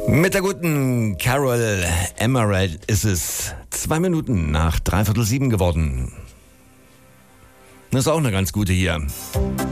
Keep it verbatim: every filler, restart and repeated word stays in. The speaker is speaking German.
Mit der guten Carol Emerald ist es zwei Minuten nach dreiviertel sieben geworden. Das ist auch eine ganz gute hier.